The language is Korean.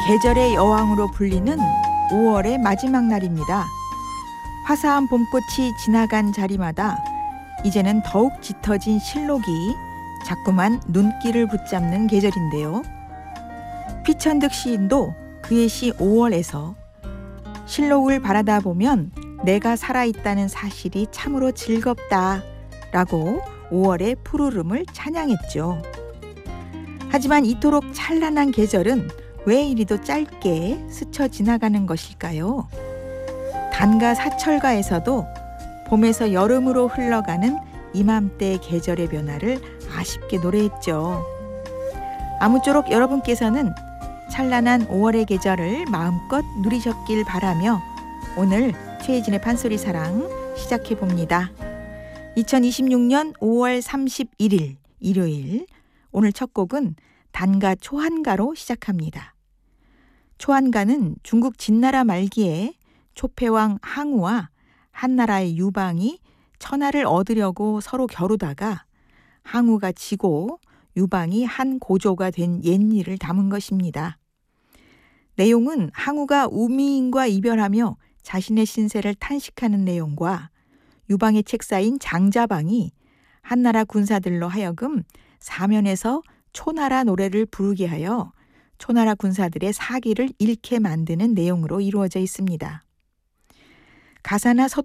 계절의 여왕으로 불리는 5월의 마지막 날입니다. 화사한 봄꽃이 지나간 자리마다 이제는 더욱 짙어진 실록이 자꾸만 눈길을 붙잡는 계절인데요. 피천득 시인도 그의 시 5월에서 실록을 바라다 보면 내가 살아있다는 사실이 참으로 즐겁다 라고 5월의 푸르름을 찬양했죠. 하지만 이토록 찬란한 계절은 왜 이리도 짧게 스쳐 지나가는 것일까요? 단가 사철가에서도 봄에서 여름으로 흘러가는 이맘때 계절의 변화를 아쉽게 노래했죠. 아무쪼록 여러분께서는 찬란한 5월의 계절을 마음껏 누리셨길 바라며 오늘 최혜진의 판소리사랑 시작해봅니다. 2026년 5월 31일 일요일, 오늘 첫 곡은 단가 초한가로 시작합니다. 초한가는 중국 진나라 말기에 초패왕 항우와 한나라의 유방이 천하를 얻으려고 서로 겨루다가 항우가 지고 유방이 한 고조가 된 옛일을 담은 것입니다. 내용은 항우가 우미인과 이별하며 자신의 신세를 탄식하는 내용과 유방의 책사인 장자방이 한나라 군사들로 하여금 사면에서 초나라 노래를 부르게 하여 초나라 군사들의 사기를 잃게 만드는 내용으로 이루어져 있습니다. 가사나